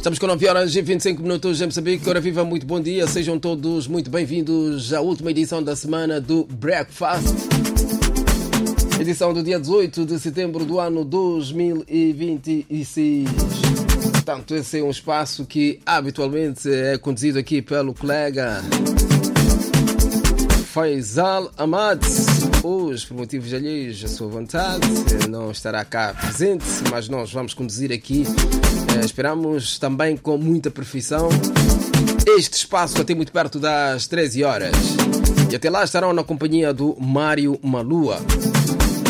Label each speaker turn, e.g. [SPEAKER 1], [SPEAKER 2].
[SPEAKER 1] Estamos com 9 horas e 25 minutos em Moçambique. Ora viva, muito bom dia. Sejam todos muito bem-vindos à última edição da semana do Breakfast. Edição do dia 18 de setembro do ano 2026. Portanto, esse é um espaço que habitualmente é conduzido aqui pelo colega Faisal Ahmad. Hoje, por motivos alheios à sua vontade, não estará cá presente, mas nós vamos conduzir aqui. Esperamos também com muita perfeição este espaço até muito perto das 13 horas. E até lá estarão na companhia do Mário Malua.